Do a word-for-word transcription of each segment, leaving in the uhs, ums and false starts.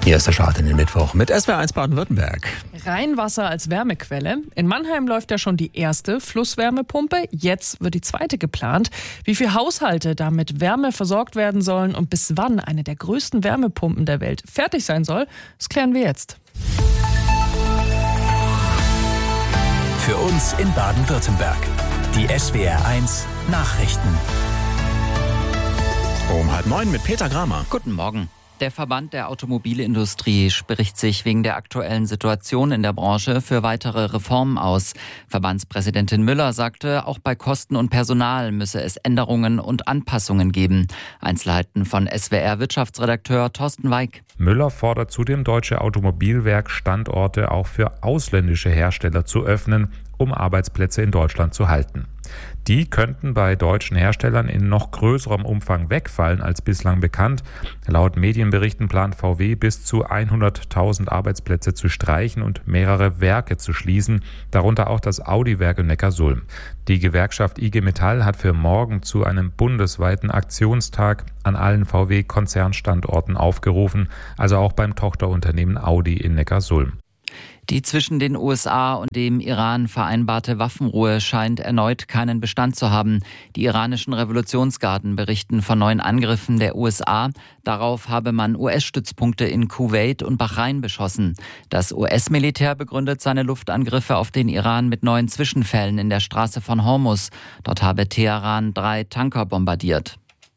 Hier ist der Start in den Mittwoch mit S W R eins Baden-Württemberg. Rheinwasser als Wärmequelle. In Mannheim läuft ja schon die erste Flusswärmepumpe. Jetzt wird die zweite geplant. Wie viele Haushalte da mit Wärme versorgt werden sollen und bis wann eine der größten Wärmepumpen der Welt fertig sein soll, das klären wir jetzt. Für uns in Baden-Württemberg. Die S W R eins Nachrichten. Um halb neun mit Peter Gramer. Guten Morgen. Der Verband der Automobilindustrie spricht sich wegen der aktuellen Situation in der Branche für weitere Reformen aus. Verbandspräsidentin Müller sagte, auch bei Kosten und Personal müsse es Änderungen und Anpassungen geben. Einzelheiten von S W R-Wirtschaftsredakteur Thorsten Weig. Müller fordert zudem Deutsche Automobilwerk, Standorte auch für ausländische Hersteller zu öffnen, um Arbeitsplätze in Deutschland zu halten. Die könnten bei deutschen Herstellern in noch größerem Umfang wegfallen als bislang bekannt. Laut Medienberichten plant V W bis zu hunderttausend Arbeitsplätze zu streichen und mehrere Werke zu schließen, darunter auch das Audi-Werk in Neckarsulm. Die Gewerkschaft I G Metall hat für morgen zu einem bundesweiten Aktionstag an allen V W-Konzernstandorten aufgerufen, also auch beim Tochterunternehmen Audi in Neckarsulm. Die zwischen den U S A und dem Iran vereinbarte Waffenruhe scheint erneut keinen Bestand zu haben. Die iranischen Revolutionsgarden berichten von neuen Angriffen der U S A. Darauf habe man U S-Stützpunkte in Kuwait und Bahrain beschossen. Das U S-Militär begründet seine Luftangriffe auf den Iran mit neuen Zwischenfällen in der Straße von Hormuz. Dort habe Teheran drei Tanker bombardiert.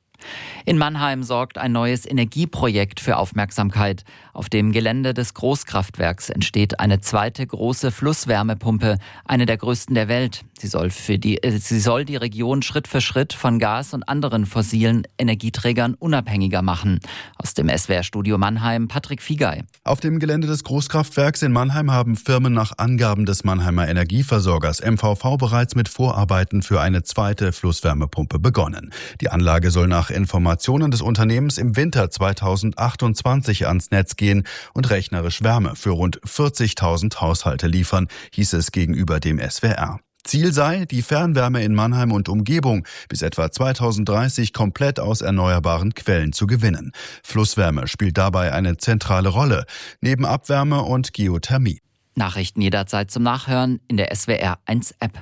In Mannheim sorgt ein neues Energieprojekt für Aufmerksamkeit. Auf dem Gelände des Großkraftwerks entsteht eine zweite große Flusswärmepumpe, eine der größten der Welt. Sie soll, für die, äh, sie soll die Region Schritt für Schritt von Gas und anderen fossilen Energieträgern unabhängiger machen. Aus dem S W R-Studio Mannheim, Patrick Fiegei. Auf dem Gelände des Großkraftwerks in Mannheim haben Firmen nach Angaben des Mannheimer Energieversorgers M V V bereits mit Vorarbeiten für eine zweite Flusswärmepumpe begonnen. Die Anlage soll nach Informationen des Unternehmens im Winter zweitausendachtundzwanzig ans Netz gehen und rechnerisch Wärme für rund vierzigtausend Haushalte liefern, hieß es gegenüber dem S W R. Ziel sei, die Fernwärme in Mannheim und Umgebung bis etwa zweitausenddreißig komplett aus erneuerbaren Quellen zu gewinnen. Flusswärme spielt dabei eine zentrale Rolle, neben Abwärme und Geothermie. Nachrichten jederzeit zum Nachhören in der S W R eins App.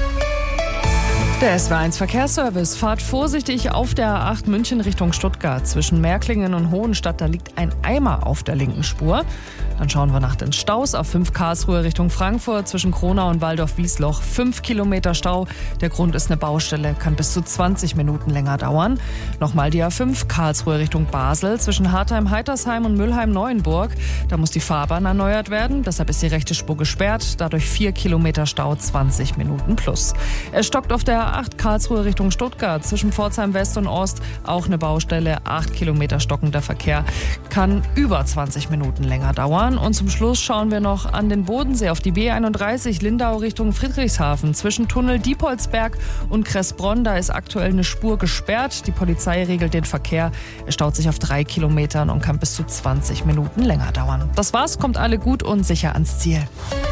Der S W R eins Verkehrsservice. Fahrt vorsichtig auf der A acht München Richtung Stuttgart. Zwischen Märklingen und Hohenstadt, da liegt ein Eimer auf der linken Spur. Dann schauen wir nach den Staus. A fünf Karlsruhe Richtung Frankfurt zwischen Kronau und Waldorf-Wiesloch. Fünf Kilometer Stau. Der Grund ist eine Baustelle, kann bis zu zwanzig Minuten länger dauern. Nochmal die A fünf Karlsruhe Richtung Basel zwischen Hartheim-Heitersheim und Mülheim-Neuenburg. Da muss die Fahrbahn erneuert werden. Deshalb ist die rechte Spur gesperrt. Dadurch vier Kilometer Stau, zwanzig Minuten plus. Es stockt auf der A acht Karlsruhe Richtung Stuttgart zwischen Pforzheim West und Ost. Auch eine Baustelle. acht Kilometer stockender Verkehr. Kann über zwanzig Minuten länger dauern. Und zum Schluss schauen wir noch an den Bodensee auf die B einunddreißig Lindau Richtung Friedrichshafen. Zwischen Tunnel Diepholzberg und Kressbronn, da ist aktuell eine Spur gesperrt. Die Polizei regelt den Verkehr. Er staut sich auf drei Kilometern und kann bis zu zwanzig Minuten länger dauern. Das war's, kommt alle gut und sicher ans Ziel.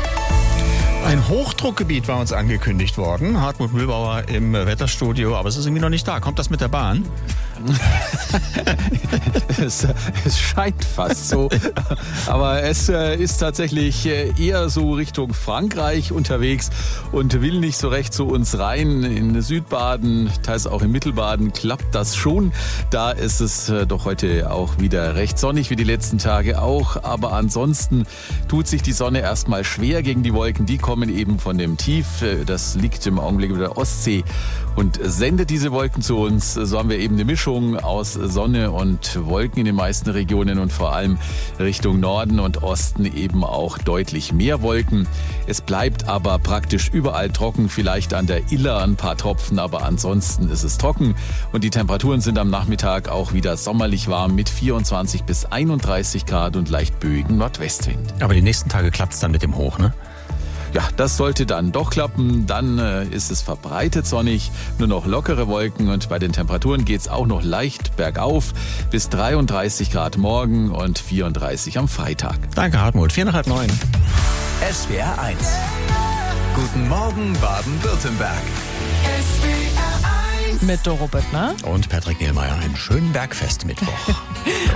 Ein Hochdruckgebiet war uns angekündigt worden. Hartmut Mühlbauer im Wetterstudio, aber es ist irgendwie noch nicht da. Kommt das mit der Bahn? es, es scheint fast so, aber es äh, ist tatsächlich äh, eher so Richtung Frankreich unterwegs und will nicht so recht zu uns rein. In Südbaden, teils auch in Mittelbaden klappt das schon. Da ist es äh, doch heute auch wieder recht sonnig, wie die letzten Tage auch. Aber ansonsten tut sich die Sonne erstmal schwer gegen die Wolken. Die kommen eben von dem Tief. Das liegt im Augenblick über der Ostsee und sendet diese Wolken zu uns. So haben wir eben eine Mischung aus Sonne und Wolken in den meisten Regionen und vor allem Richtung Norden und Osten eben auch deutlich mehr Wolken. Es bleibt aber praktisch überall trocken, vielleicht an der Iller ein paar Tropfen, aber ansonsten ist es trocken und die Temperaturen sind am Nachmittag auch wieder sommerlich warm mit vierundzwanzig bis einunddreißig Grad und leicht böigen Nordwestwind. Aber die nächsten Tage klappt es dann mit dem Hoch, ne? Ja, das sollte dann doch klappen. Dann äh, ist es verbreitet sonnig, nur noch lockere Wolken und bei den Temperaturen geht es auch noch leicht bergauf bis dreiunddreißig Grad morgen und vierunddreißig am Freitag. Danke, Hartmut. Vier nach halb neun. S W R eins. Guten Morgen, Baden-Württemberg. S W R eins. Mit Doro Böttner und Patrick Niehlmeier. Einen schönen Bergfest-Mittwoch.